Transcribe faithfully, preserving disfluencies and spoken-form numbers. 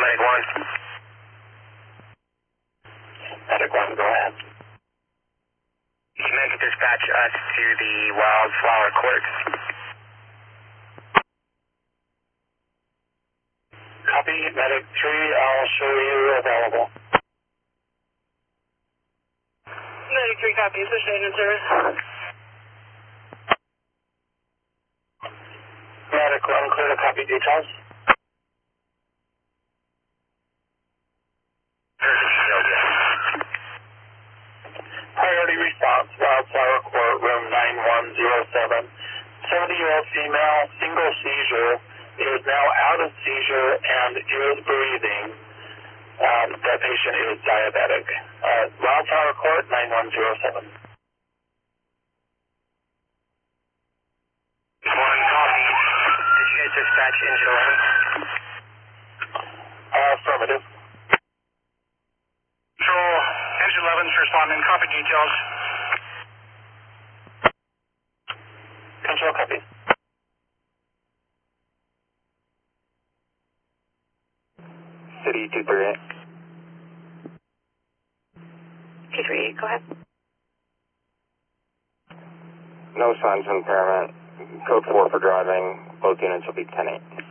Medic one. Medic one, go ahead. You make a dispatch us to the Wildflower Court. Copy, Medic three, I'll show you available. Medic three, copy, push agent service. Medic one, clear to copy details. Priority response, Wildflower Court, room nine one zero seven. seventy-year-old female, single seizure, is now out of seizure and is breathing. Um, that patient is diabetic. Uh, Wildflower Court, nine one zero seven. One copy. Did you guys dispatch engine eleven? Uh, affirmative. Control, engine eleven's responding. Copy details. Control copy. City two three eight. two three eight, go ahead. No signs of impairment. Code four for driving. Both units will be ten eight.